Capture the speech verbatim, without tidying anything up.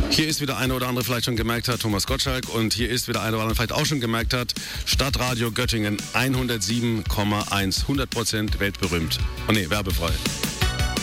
Hier ist, wie der eine oder andere vielleicht schon gemerkt hat, Thomas Gottschalk. Und hier ist, wie der eine oder andere vielleicht auch schon gemerkt hat, Stadtradio Göttingen hundertsieben Komma eins. hundert Prozent weltberühmt. Oh nee, werbefrei.